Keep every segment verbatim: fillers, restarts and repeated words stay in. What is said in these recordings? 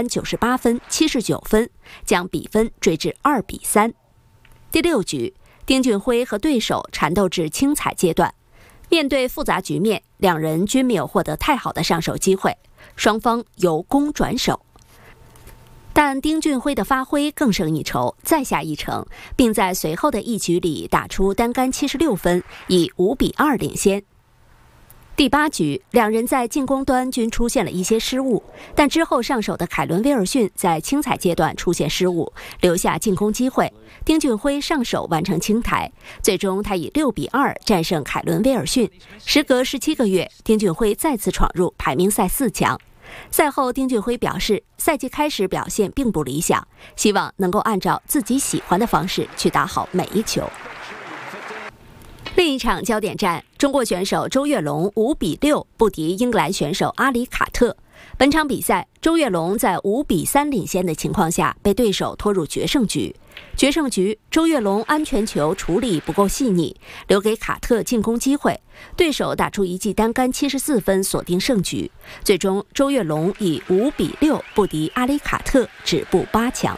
杆九十八分、七十九分，将比分追至二比三。第六局，丁俊晖和对手缠斗至清彩阶段，面对复杂局面，两人均没有获得太好的上手机会，双方由攻转守。但丁俊晖的发挥更胜一筹，再下一城，并在随后的一局里打出单杆七十六分，以五比二领先。第八局，两人在进攻端均出现了一些失误，但之后上手的凯伦·威尔逊在清彩阶段出现失误，留下进攻机会。丁俊晖上手完成清台，最终他以六比二战胜凯伦·威尔逊。时隔十七个月，丁俊晖再次闯入排名赛四强。赛后，丁俊晖表示，赛季开始表现并不理想，希望能够按照自己喜欢的方式去打好每一球。另一场焦点战，中国选手周跃龙五比六不敌英格兰选手阿里卡特。本场比赛，周跃龙在五比三领先的情况下，被对手拖入决胜局。决胜局，周跃龙安全球处理不够细腻，留给卡特进攻机会，对手打出一记单杆七十四分，锁定胜局。最终，周跃龙以五比六不敌阿里卡特，止步八强。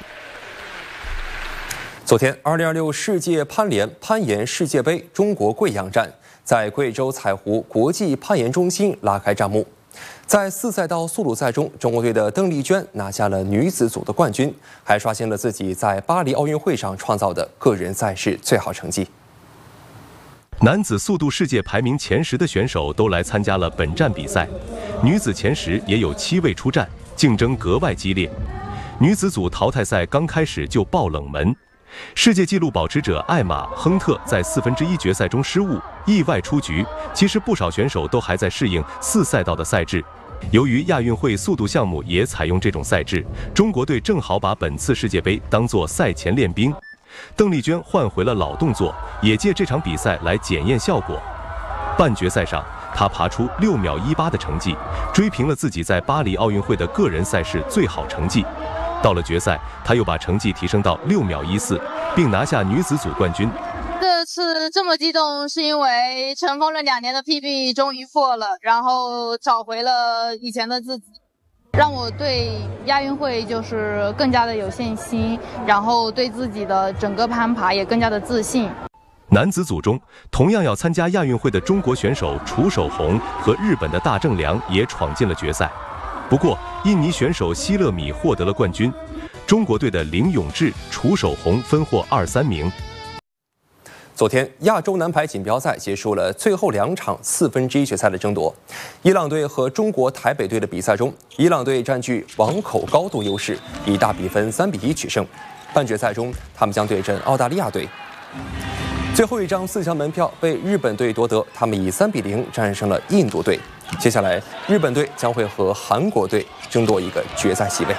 昨天，二零二六世界攀联攀岩世界杯中国贵阳站在贵州彩湖国际攀岩中心拉开战幕。在四赛道速度赛中，中国队的邓丽娟拿下了女子组的冠军，还刷新了自己在巴黎奥运会上创造的个人赛事最好成绩。 男子速度世界排名前十的选手都来参加了本站比赛，女子前十也有七位出战，竞争格外激烈。女子组淘汰赛刚开始就爆冷门。世界纪录保持者艾玛·亨特在四分之一决赛中失误，意外出局。其实不少选手都还在适应四赛道的赛制。由于亚运会速度项目也采用这种赛制，中国队正好把本次世界杯当作赛前练兵。邓丽娟换回了老动作，也借这场比赛来检验效果。半决赛上，她爬出六秒一八的成绩，追平了自己在巴黎奥运会的个人赛事最好成绩。到了决赛，她又把成绩提升到六秒一四，并拿下女子组冠军。 这次这么激动，是因为尘封了两年的 P B 终于破了，然后找回了以前的自己，让我对亚运会就是更加的有信心，然后对自己的整个攀爬也更加的自信。 男子组中，同样要参加亚运会的中国选手楚守宏和日本的大正良也闯进了决赛。不过，印尼选手希勒米获得了冠军，中国队的林永志、楚守宏分获二三名。 昨天，亚洲男排锦标赛结束了最后两场四分之一决赛的争夺。伊朗队和中国台北队的比赛中，伊朗队占据网口高度优势，以大比分三比一取胜。半决赛中，他们将对阵澳大利亚队。最后一张四强门票被日本队夺得，他们以三比零战胜了印度队。接下来，日本队将会和韩国队争夺一个决赛席位。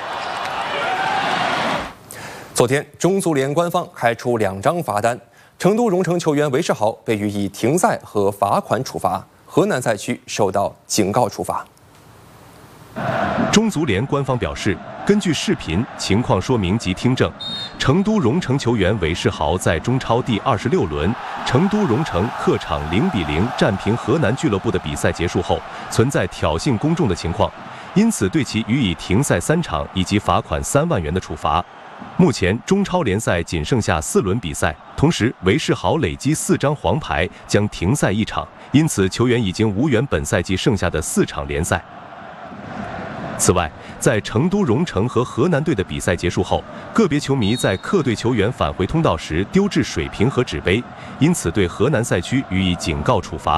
昨天，中足联官方开出两张罚单，成都蓉城球员韦世豪被予以停赛和罚款处罚，河南赛区受到警告处罚。 中足联官方表示，根据视频情况说明及听证，成都蓉城球员韦世豪在中超第二十六轮成都蓉城客场零比零战平河南俱乐部的比赛结束后，存在挑衅公众的情况，因此对其予以停赛三场以及罚款三万元的处罚。目前中超联赛仅剩下四轮比赛，同时韦世豪累积四张黄牌，将停赛一场，因此球员已经无缘本赛季剩下的四场联赛。此外，在成都蓉城和河南队的比赛结束后，个别球迷在客队球员返回通道时丢掷水瓶和纸杯，因此对河南赛区予以警告处罚。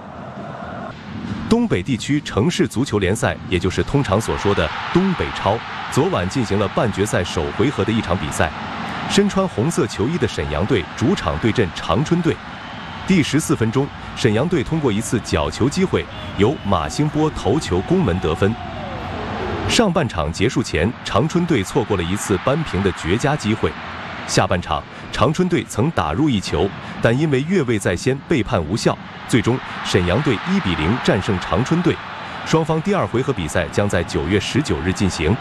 东北地区城市足球联赛，也就是通常所说的东北超，昨晚进行了半决赛首回合的一场比赛。身穿红色球衣的沈阳队主场对阵长春队。第十四分钟，沈阳队通过一次角球机会，由马兴波头球攻门得分。上半场结束前，长春队错过了一次扳平的绝佳机会。下半场，长春队曾打入一球，但因为越位在先被判无效。最终，沈阳队一比零战胜长春队。双方第二回合比赛将在九月十九日进行。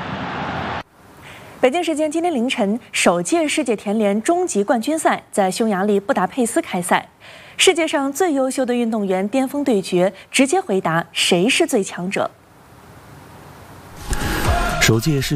北京时间今天凌晨，首届世界田联终极冠军赛在匈牙利布达佩斯开赛。世界上最优秀的运动员巅峰对决，直接回答谁是最强者。 首届世